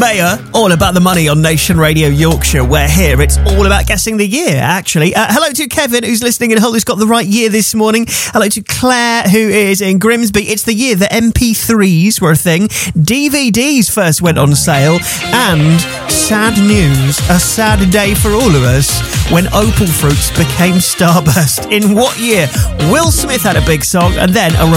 Bayer, all about the money on Nation Radio Yorkshire, where here it's all about guessing the year, actually. Hello to Kevin, who's listening in Hull, who's got the right year this morning. Hello to Claire, who is in Grimsby. It's the year that MP3s were a thing, DVDs first went on sale, and sad news, a sad day for all of us, when Opal Fruits became Starburst. In what year? Will Smith had a big song, and then a